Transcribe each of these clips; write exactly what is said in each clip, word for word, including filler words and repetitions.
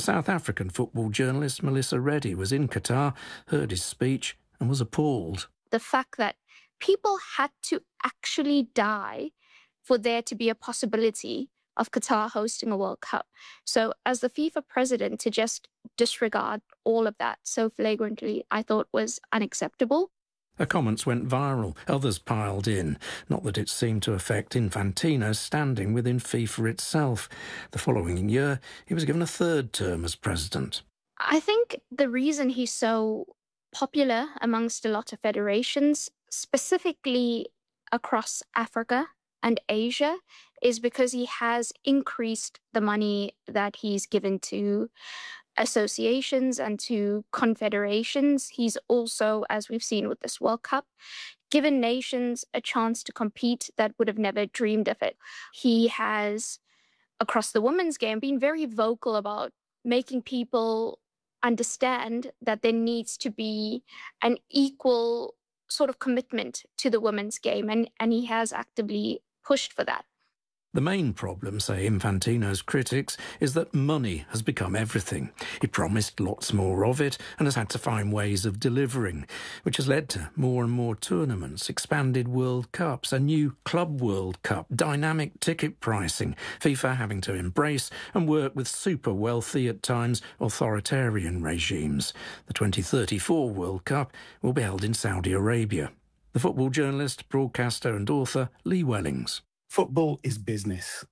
South African football journalist Melissa Reddy was in Qatar, heard his speech and was appalled. The fact that people had to actually die for there to be a possibility of Qatar hosting a World Cup. So as the FIFA president, to just disregard all of that so flagrantly, I thought was unacceptable. Her comments went viral. Others piled in. Not that it seemed to affect Infantino's standing within FIFA itself. The following year, he was given a third term as president. I think the reason he's so popular amongst a lot of federations, specifically across Africa and Asia, is because he has increased the money that he's given to associations and to confederations. He's also, as we've seen with this World Cup, given nations a chance to compete that would have never dreamed of it. He has, across the women's game, been very vocal about making people understand that there needs to be an equal sort of commitment to the women's game, and, and he has actively pushed for that. The main problem, say Infantino's critics, is that money has become everything. He promised lots more of it and has had to find ways of delivering, which has led to more and more tournaments, expanded World Cups, a new Club World Cup, dynamic ticket pricing, FIFA having to embrace and work with super wealthy, at times authoritarian regimes. The twenty thirty-four World Cup will be held in Saudi Arabia. The football journalist, broadcaster and author Lee Wellings. Football is business.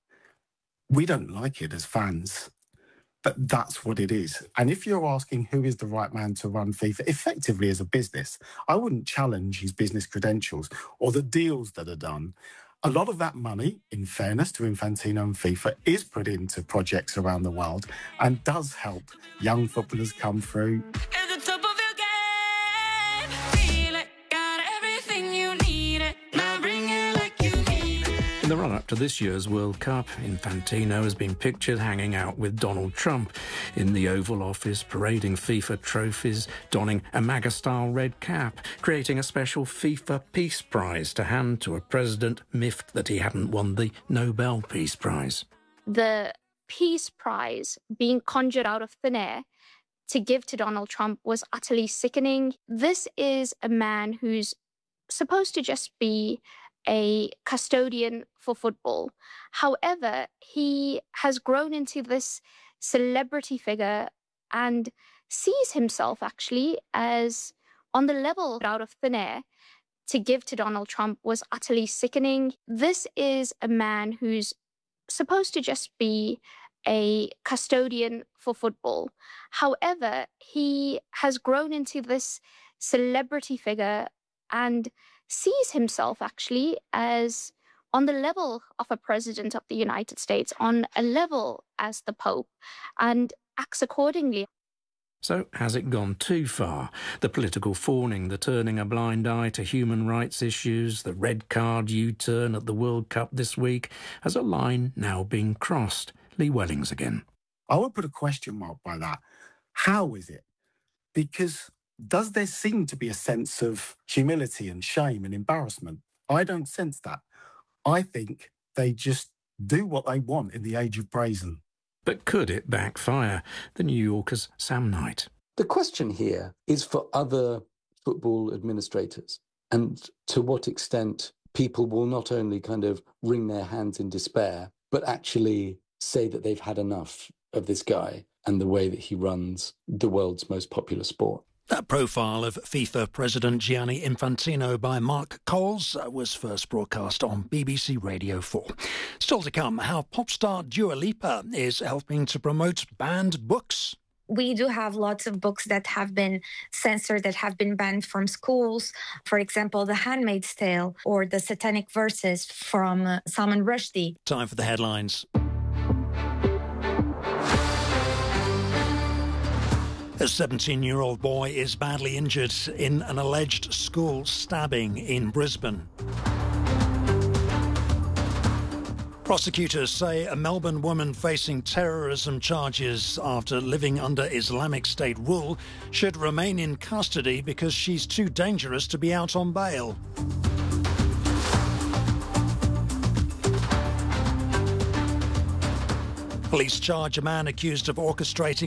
We don't like it as fans, but that's what it is. And if you're asking who is the right man to run FIFA effectively as a business, I wouldn't challenge his business credentials or the deals that are done. A lot of that money, in fairness to Infantino and FIFA, is put into projects around the world and does help young footballers come through. In the run-up to this year's World Cup, Infantino has been pictured hanging out with Donald Trump in the Oval Office, parading FIFA trophies, donning a MAGA-style red cap, creating a special FIFA Peace Prize to hand to a president miffed that he hadn't won the Nobel Peace Prize. The Peace Prize being conjured out of thin air to give to Donald Trump was utterly sickening. This is a man who's supposed to just be a custodian for football. However, he has grown into this celebrity figure and sees himself actually as on the level out of thin air to give to Donald Trump was utterly sickening. This is a man who's supposed to just be a custodian for football. However, he has grown into this celebrity figure and sees himself actually as on the level of a president of the United States, on a level as the Pope, and acts accordingly. So has it gone too far? The political fawning, the turning a blind eye to human rights issues, the red card U-turn at the World Cup this week, has a line now been crossed? Lee Wellings again. I would put a question mark by that. How is it? Because does there seem to be a sense of humility and shame and embarrassment? I don't sense that. I think they just do what they want in the age of brazen. But could it backfire? The New Yorker's Sam Knight. The question here is for other football administrators, and to what extent people will not only kind of wring their hands in despair, but actually say that they've had enough of this guy and the way that he runs the world's most popular sport. That profile of FIFA President Gianni Infantino by Mark Coles was first broadcast on B B C Radio four. Still to come, how pop star Dua Lipa is helping to promote banned books. We do have lots of books that have been censored, that have been banned from schools. For example, The Handmaid's Tale or the Satanic Verses from uh, Salman Rushdie. Time for the headlines. A seventeen-year-old boy is badly injured in an alleged school stabbing in Brisbane. Prosecutors say a Melbourne woman facing terrorism charges after living under Islamic State rule should remain in custody because she's too dangerous to be out on bail. Police charge a man accused of orchestrating